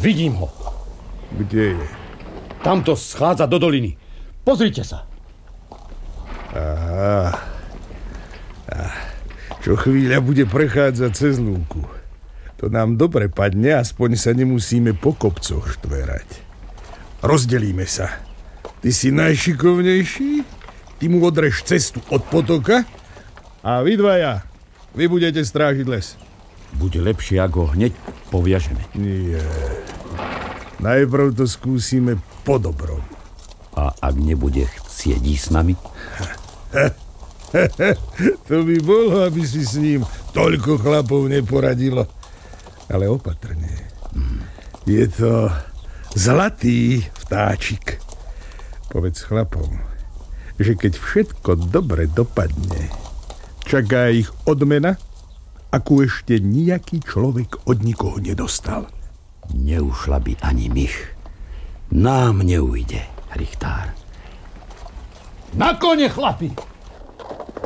Vidím ho. Kde je? Tamto schádza do doliny. Pozrite sa. Aha. Čo chvíľa bude prechádzať cez lúku. To nám dobre padne, aspoň sa nemusíme po kopcoch štverať. Rozdelíme sa. Ty si najšikovnejší, ty mu odreš cestu od potoka a vy dvaja, vy budete strážiť les. Bude lepšie, ako ho hneď poviažeme. Nie. Najprv to skúsime po dobrom. A ak nebude chcieť ísť s nami? To by bolo, aby si s ním toľko chlapov neporadilo. Ale opatrne. Je to zlatý vtáčik. Povedz chlapom, že keď všetko dobre dopadne, čaká ich odmena, akú ešte nejaký človek od nikoho nedostal. Neušla by ani myš. Nám neujde, Richtár. Na kone, chlapi!